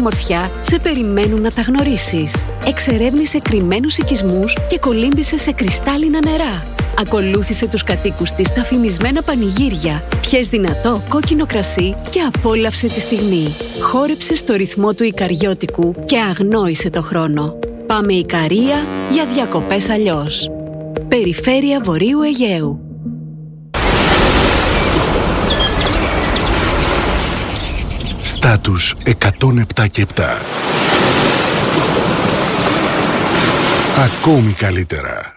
ομορφιά σε περιμένουν να τα γνωρίσεις. Εξερεύνησε κρυμμένους οικισμούς και κολύμβησε σε κρυστάλλινα νερά. Ακολούθησε τους κατοίκους της στα φημισμένα πανηγύρια. Πιες δυνατό κόκκινο κρασί και απόλαυσε τη στιγμή. Χόρεψε στο ρυθμό του Ικαριώτικου και αγνόησε το χρόνο. Πάμε Ικαρία για διακοπές αλλιώς. Περιφέρεια Βορείου Αιγαίου. Στάτους 107,7. Ακόμη καλύτερα.